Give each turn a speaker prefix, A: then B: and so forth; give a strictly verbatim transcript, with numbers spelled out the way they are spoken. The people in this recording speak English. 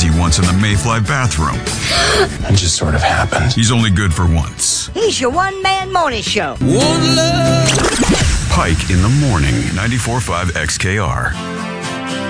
A: he once in the Mayfly bathroom.
B: It just sort of happened.
A: He's only good for once.
C: He's your one-man morning show.
A: One love. Pike in the morning, ninety-four point five X K R.